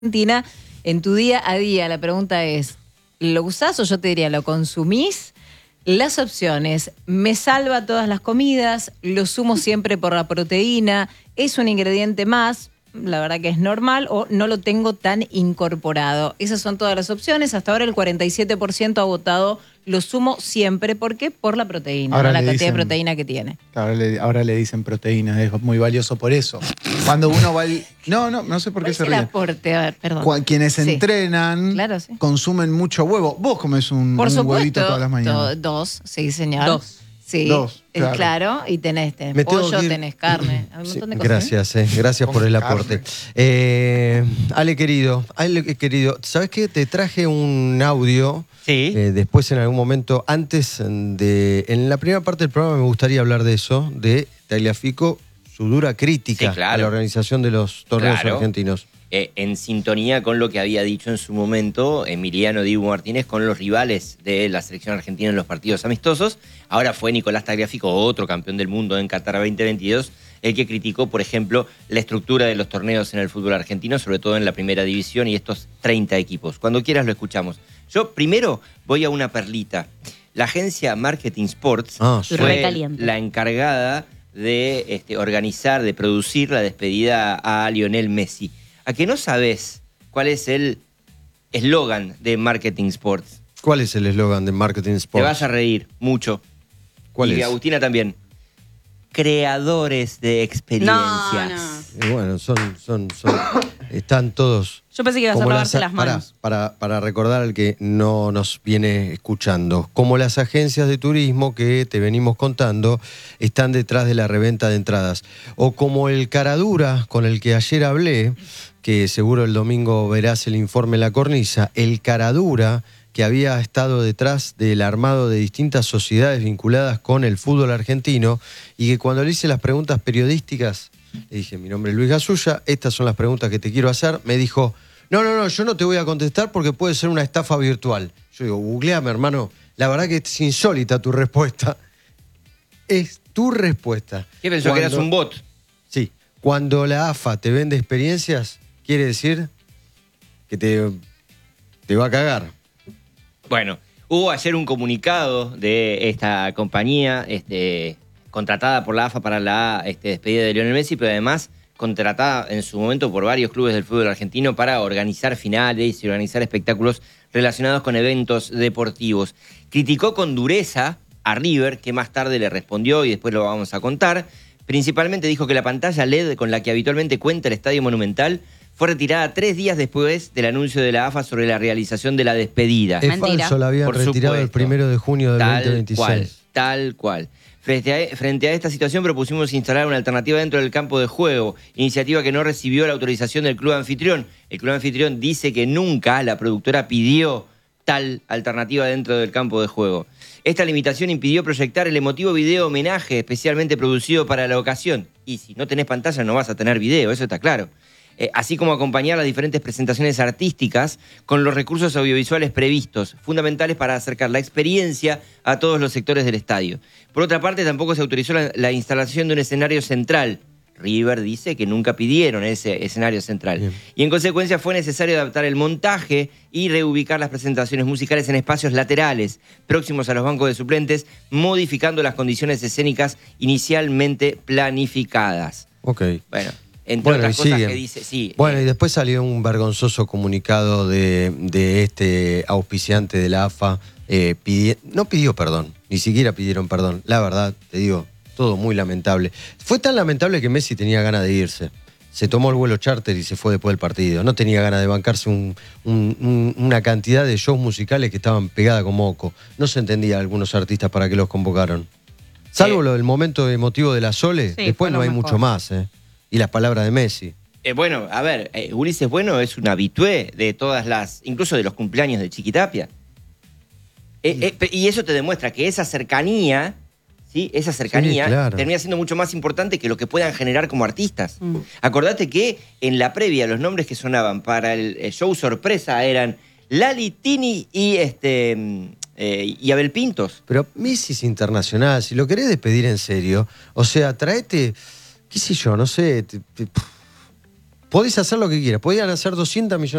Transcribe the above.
Argentina, en tu día a día, la pregunta es, ¿lo usás o yo te diría, lo consumís? Las opciones, me salva todas las comidas, lo sumo siempre por la proteína, es un ingrediente más, la verdad que es normal, o no lo tengo tan incorporado. Esas son todas las opciones. Hasta ahora el 47% ha votado lo sumo siempre. ¿Por qué? Por la proteína, ahora ¿no? La cantidad dicen, de proteína que tiene. Ahora le dicen proteína, es muy valioso por eso. Cuando uno va al... No sé por qué se ríen. ríen. Aporte? A ver, perdón. Quienes entrenan, claro, sí, consumen mucho huevo. Vos comés un huevito todas las mañanas. Dos, sí, señor. Dos. Sí, Dos, claro, y tenés pollo, tenés carne, hay un montón de cosas. Gracias por el aporte. Ale querido, ¿sabes qué? Te traje un audio. Sí. Después en algún momento, en la primera parte del programa me gustaría hablar de eso, de Tagliafico, su dura crítica a la organización de los torneos argentinos. En sintonía con lo que había dicho en su momento Emiliano Dibu Martínez con los rivales de la selección argentina en los partidos amistosos. Ahora fue Nicolás Tagliafico, otro campeón del mundo en Qatar 2022, el que criticó, por ejemplo, la estructura de los torneos en el fútbol argentino, sobre todo en la primera división y estos 30 equipos. Cuando quieras lo escuchamos. Yo primero voy a una perlita. La agencia Marketing Sports fue la encargada de organizar, de producir la despedida a Lionel Messi. ¿A que no sabes cuál es el eslogan de Marketing Sports? ¿Cuál es el eslogan de Marketing Sports? Te vas a reír mucho. ¿Cuál es? Y Agustina también. Creadores de experiencias. No. Bueno, están todos... Yo pensé que ibas a lavarse las manos. Para recordar al que no nos viene escuchando, como las agencias de turismo que te venimos contando están detrás de la reventa de entradas, o como el caradura con el que ayer hablé, que seguro el domingo verás el informe La Cornisa, el caradura que había estado detrás del armado de distintas sociedades vinculadas con el fútbol argentino, y que cuando le hice las preguntas periodísticas, le dije, mi nombre es Luis Gasulla, estas son las preguntas que te quiero hacer, me dijo, no, yo no te voy a contestar porque puede ser una estafa virtual. Yo digo, googleame, hermano, la verdad que es insólita tu respuesta. Es tu respuesta. ¿Qué pensó, que eras un bot? Sí, cuando la AFA te vende experiencias, quiere decir que te va a cagar. Bueno, hubo ayer un comunicado de esta compañía contratada por la AFA para la despedida de Lionel Messi, pero además contratada en su momento por varios clubes del fútbol argentino para organizar finales y organizar espectáculos relacionados con eventos deportivos. Criticó con dureza a River, que más tarde le respondió y después lo vamos a contar. Principalmente dijo que la pantalla LED con la que habitualmente cuenta el Estadio Monumental fue retirada 3 días después del anuncio de la AFA sobre la realización de la despedida. Es falso, la habían retirado el 1 de junio del 2026. Tal cual. Frente a esta situación propusimos instalar una alternativa dentro del campo de juego, iniciativa que no recibió la autorización del club anfitrión. El club anfitrión dice que nunca la productora pidió tal alternativa dentro del campo de juego. Esta limitación impidió proyectar el emotivo video homenaje especialmente producido para la ocasión. Y si no tenés pantalla no vas a tener video, eso está claro. Así como acompañar las diferentes presentaciones artísticas con los recursos audiovisuales previstos, fundamentales para acercar la experiencia a todos los sectores del estadio. Por otra parte, tampoco se autorizó la instalación de un escenario central. River dice que nunca pidieron ese escenario central. Bien. Y en consecuencia fue necesario adaptar el montaje y reubicar las presentaciones musicales en espacios laterales, próximos a los bancos de suplentes, modificando las condiciones escénicas inicialmente planificadas. Ok. Bueno. Entre otras cosas que dice, sí. Bueno, y después salió un vergonzoso comunicado de este auspiciante de la AFA. No pidió perdón, ni siquiera pidieron perdón. La verdad, te digo, todo muy lamentable. Fue tan lamentable que Messi tenía ganas de irse. Se tomó el vuelo charter y se fue después del partido. No tenía ganas de bancarse una cantidad de shows musicales que estaban pegadas como moco. No se entendía a algunos artistas para qué los convocaron. Salvo lo del momento emotivo de la Sole, después no hay mucho más, Y las palabras de Messi. Bueno, a ver, Ulises Bueno es un habitué de todas las, incluso de los cumpleaños de Chiquitapia. Y eso te demuestra que esa cercanía, ¿sí? Esa cercanía claro, termina siendo mucho más importante que lo que puedan generar como artistas. Acordate que en la previa los nombres que sonaban para el show sorpresa eran Lali, Tini y Abel Pintos. Pero Messi es internacional, si lo querés despedir en serio, o sea, traete... qué sé yo, no sé, podés hacer lo que quieras. Podían hacer 200 millones